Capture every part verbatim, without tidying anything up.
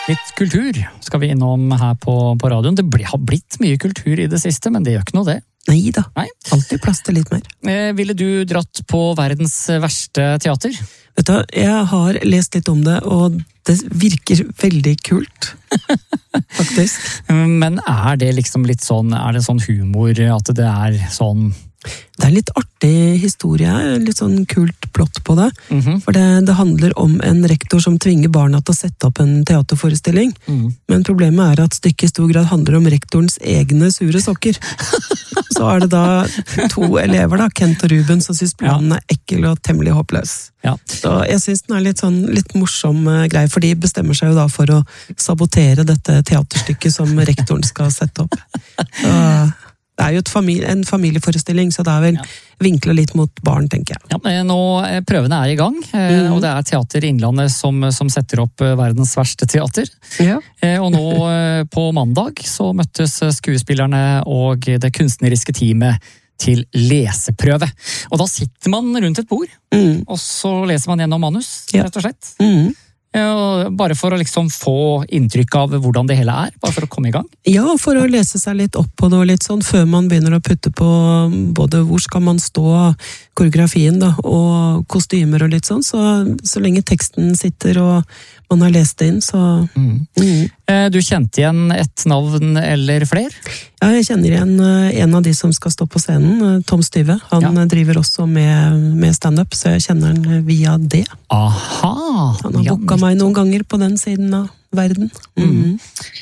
Litt kultur skal vi innom her på, på radioen. Det ble, har blitt mye kultur i det siste, men det gjør ikke noe det. Neida, Nei. alltid plass til litt mer. Eh, ville du dratt på verdens verste teater? Vet du, jeg har lest litt om det, og det virker veldig kult, faktisk. Men er det liksom litt sånn, er det sånn humor at det er sånn... Det er litt artig historie, litt sånn kult plott på det. Mm-hmm. For det, det handler om en rektor som tvinger barna til å sette opp en teaterforestilling. Mm. Men problemet er at stykket i stor grad handler om rektorens egne sure sokker. Så er det da to elever, da, Kent og Ruben, som synes planen er ekkel og temmelig håpløs. Ja. Så jeg synes den er litt sånn litt morsom uh, grei, for de bestemmer seg jo da for å sabotere dette teaterstykket som rektoren skal sette opp. Så det er jo et familie, en familieforestilling, så det er vel ja. vinklet litt mot barn, tenker jeg. Ja, nå prøvene er i gang, mm. og det er Teater Innlandet som, som setter opp verdens verste teater. Ja. Og nå på mandag så møttes skuespillerne og det kunstneriske teamet til leseprøve. Og da sitter man rundt et bord, mm. og så leser man gjennom manus, ja. rett og slett. Mm. Bare for å liksom få inntrykk av hvordan det hele er, bare for å komme i gang. Ja, for å lese seg litt opp på det og litt sånn, før man begynner å putte på både hvor skal man stå, koreografien da, og kostymer og litt sånn, så, så lenge teksten sitter og man har lest det inn, så... Mm. Mm. Du kjente igjen et navn eller flere? Ja, jeg kjenner igjen en av de som skal stå på scenen, Tom Styve. Han ja. driver også med, med stand-up, så jeg kjenner han via det. Aha! Han har booket meg noen ganger på den siden av verden. Mm. Mm.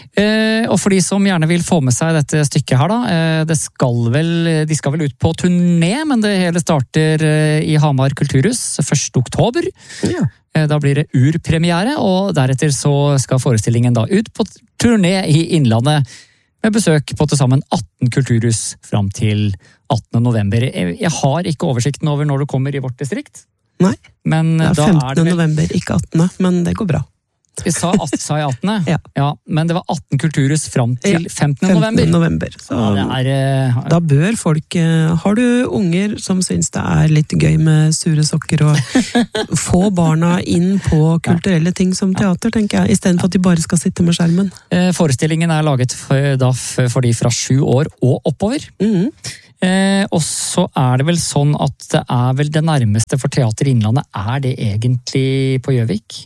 Eh, og for de som gjerne vil få med seg dette stykket her da, eh, det skal vel, de skal vel ut på turné, men det hele starter eh, i Hamar Kulturhus første oktober. Ja. Da blir det urpremiere, og deretter så skal forestillingen da ut på turné i Innlandet, med besøk på til sammen atten kulturhus fram til attende november. Jeg har ikke oversikten over når det kommer i vårt distrikt. Nei, men det er da femtende er det vel... november, ikke attende, men det går bra. Vi sa, sa jeg attende? Ja. Ja, men det var atten kulturhus fram til ja, femtende november. november. Så ja, det er, uh... da bør folk, uh, har du unger som synes det er litt gøy med sure sokker, og få barna inn på kulturelle ting som teater, tenker jeg, i stedet for at de bare skal sitte med skjermen. Uh, forestillingen er laget for, da, for de fra sju år og oppover. Mhm. Eh, og så er det vel sånn at det er vel det nærmeste for Teater Innlandet, er det egentlig på Gjøvik?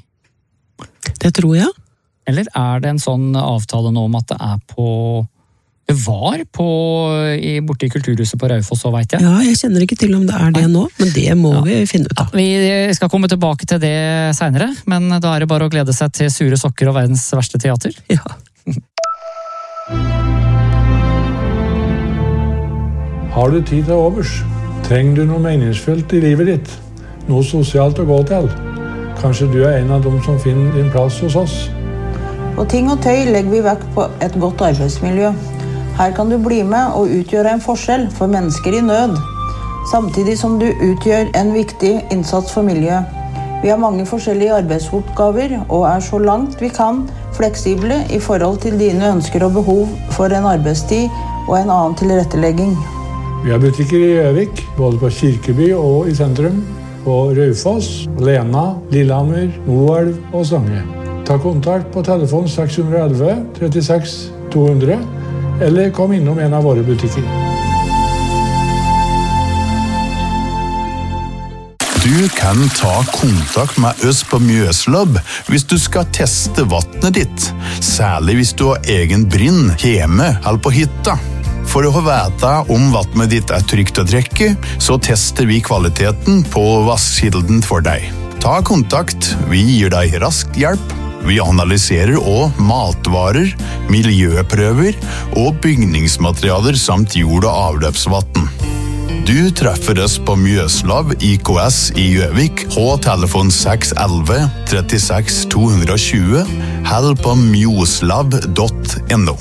Det tror jeg. Eller er det en sånn avtale nå om at det er på... Det var på, i, borte i Kulturhuset på Raufoss, så vet jeg. Ja, jeg kjenner ikke til om det er det nå, men det må ja. vi finne ut av. Ja, vi skal komme tilbake til det senere, men da er det bare å glede seg til sure sokker og verdens verste teater. Ja. Har du tid til overs? Trenger du noe meningsfullt i livet ditt? Noe sosialt å gå til? Kanskje du er en av dem som finner din plass hos oss? På Ting og Tøy legger vi vekt på et godt arbeidsmiljø. Her kan du bli med og utgjøre en forskjell for mennesker i nød, samtidig som du utgjør en viktig innsats for miljøet. Vi har mange forskjellige arbeidsoppgaver og er så langt vi kan fleksible i forhold til dine ønsker og behov for en arbeidstid og en annen tilrettelegging. Vi har butikker i Gjøvik, både på Kirkeby og i sentrum, på Raufoss, Lena, Lillehammer, Moelv og Stange. Ta kontakt på telefon seks ett ett, tre seks to hundre, eller kom innom en av våre butikker. Du kan ta kontakt med oss på Mjøslab hvis du skal teste vattnet ditt, særlig hvis du har egen brinn hjemme eller på hytta. For å få vite om vattnet ditt er trygt å drikke, så tester vi kvaliteten på vasskilden for deg. Ta kontakt, vi gir deg rask hjelp. Vi analyserer også matvarer, miljøprøver og bygningsmaterialer samt jord- og avløpsvatten. Du treffer oss på Mjøslab I K S i Gjøvik på telefon seks ett ett, tre seks to to nul eller på mjoslab punktum no.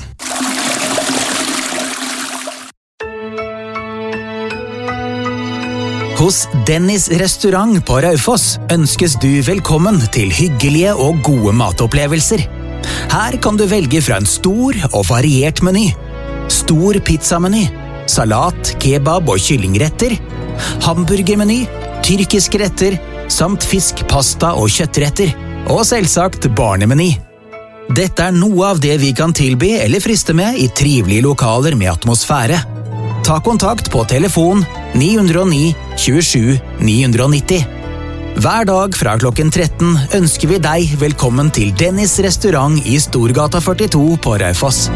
Hos Dennis restaurant på Raufoss ønskes du velkommen til hyggelige og gode matopplevelser. Her kan du velge fra en stor og variert meny. Stor pizzameny, salat, kebab og kyllingretter, hamburgermeny, tyrkiske retter, samt fisk, pasta og kjøttretter, og selvsagt barnemeny. Dette er noe av det vi kan tilby eller friste med i trivelige lokaler med atmosfære. Ta kontakt på telefon ni null ni tjuesju ni nitti. Hver dag fra klokken tretten ønsker vi deg velkommen til Dennis restaurant i Storgata førtito på Raufoss.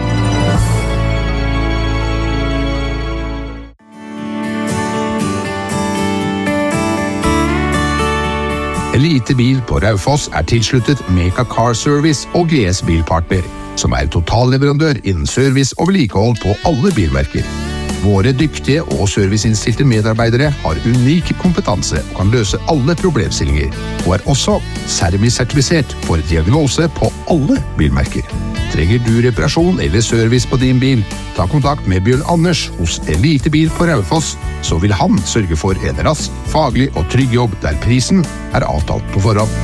Elite Bil på Raufoss er tilsluttet Meka Car Service og G S Bilpartner, som er totalleverandør innen service og vedlikehold på alle bilmerker. Våre dyktige og serviceinnstilte medarbeidere har unik kompetanse og kan løse alle problemstillinger, og er også Sermi-sertifisert for diagnose på alle bilmerker. Trenger du reparasjon eller service på din bil? Ta kontakt med Bjørn Anders hos Elite Bil på Raufoss, så vil han sørge for en rask, faglig og trygg jobb der prisen er avtalt på forhånd.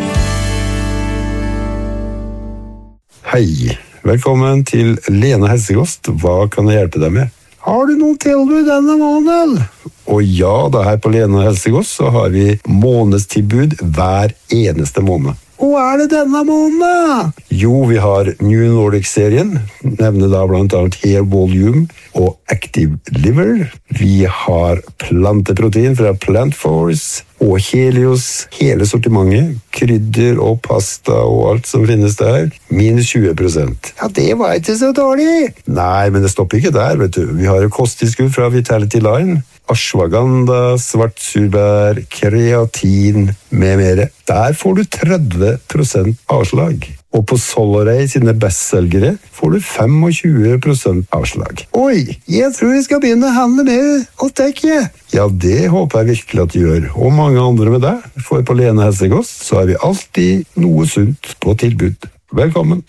Hei, velkommen til Lena Helsekost. Hva kan jeg hjelpe deg med? Har du noen tilbud denne måneden? Og ja, da her på Lena Helsekost så har vi månedstilbud hver eneste måned. Og er det denne måneden? Jo, vi har New Nordic-serien, nevner da blant annet Hair Volume og Active Liver. Vi har planteprotein fra Plant Force og Helios, hele sortimentet, krydder og pasta og alt som finnes der, minus tjue prosent. Ja, det var ikke så dårlig! Nei, men det stopper ikke der, vet du. Vi har kosttilskudd fra Vitality Line, ashwagandha, svartsurbær, kreatin med mere. Der får du tretti prosent avslag. Og på Solaray sine bestselgere får du tjuefem prosent avslag. Oi, jeg tror jeg skal begynne å handle med og tekke. Ja, det håper jeg virkelig at du gjør. Og mange andre med deg. For på Lena Helsekost så har vi alltid noe sunt på tilbud. Velkommen.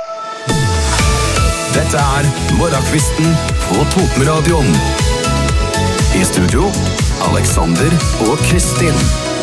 Dette er Morgenkvisten på Totenradioen. I studio, Alexander og Kristin.